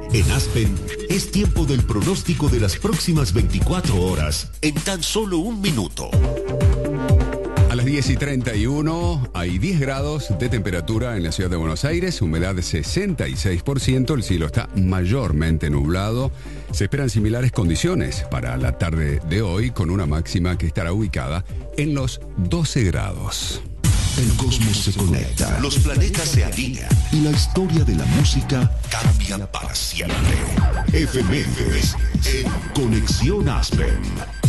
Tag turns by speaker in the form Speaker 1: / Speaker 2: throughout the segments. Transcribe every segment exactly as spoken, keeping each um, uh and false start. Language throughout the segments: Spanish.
Speaker 1: En Aspen, es tiempo del pronóstico de las próximas veinticuatro horas en tan solo un minuto.
Speaker 2: A las diez y treinta y uno hay diez grados de temperatura en la ciudad de Buenos Aires, humedad de sesenta y seis por ciento, el cielo está mayormente nublado. Se esperan similares condiciones para la tarde de hoy, con una máxima que estará ubicada en los doce grados.
Speaker 1: El cosmos se conecta, los planetas se alinean y la historia de la música cambia para siempre. Efemérides en Conexión Aspen.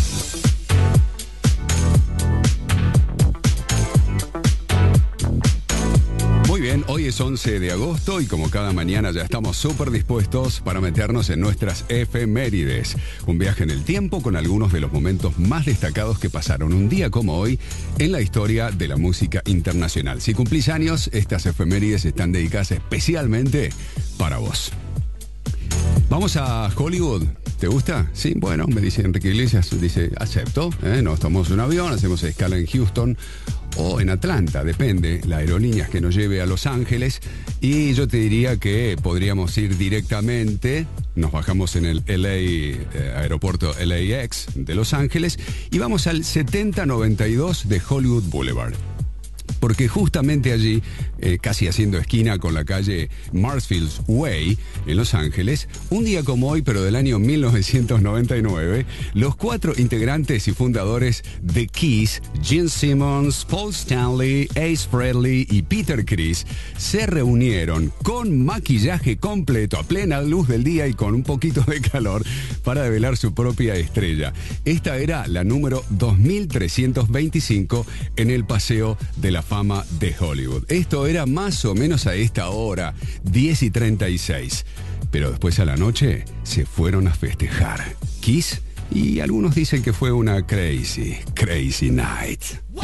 Speaker 2: Muy bien, hoy es once de agosto y como cada mañana ya estamos súper dispuestos para meternos en nuestras efemérides. Un viaje en el tiempo con algunos de los momentos más destacados que pasaron un día como hoy en la historia de la música internacional. Si cumplís años, estas efemérides están dedicadas especialmente para vos. Vamos a Hollywood. ¿Te gusta? Sí, bueno, me dice Enrique Iglesias, dice, acepto, ¿eh? Nos tomamos un avión, hacemos escala en Houston o en Atlanta, depende, la aerolínea que nos lleve a Los Ángeles, y yo te diría que podríamos ir directamente, nos bajamos en el L A, eh, aeropuerto L A X de Los Ángeles, y vamos al setenta noventa y dos de Hollywood Boulevard. Porque justamente allí, eh, casi haciendo esquina con la calle Marshfields Way, en Los Ángeles, un día como hoy, pero del año mil novecientos noventa y nueve, los cuatro integrantes y fundadores de Kiss, Gene Simmons, Paul Stanley, Ace Frehley y Peter Criss, se reunieron con maquillaje completo, a plena luz del día y con un poquito de calor, para develar su propia estrella. Esta era la número dos mil trescientos veinticinco en el Paseo de la Fama de Hollywood. Esto era más o menos a esta hora, diez y treinta y seis. Pero después a la noche se fueron a festejar. Kiss, y algunos dicen que fue una crazy, crazy night.